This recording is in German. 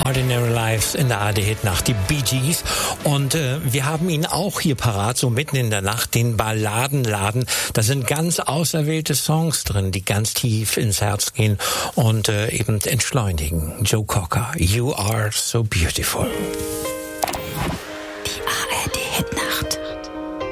Ordinary Lives in der ARD-Hit-Nacht, die Bee Gees. Und wir haben ihn auch hier parat, so mitten in der Nacht, den Balladenladen. Da sind ganz auserwählte Songs drin, die ganz tief ins Herz gehen und eben entschleunigen. Joe Cocker, You Are So Beautiful.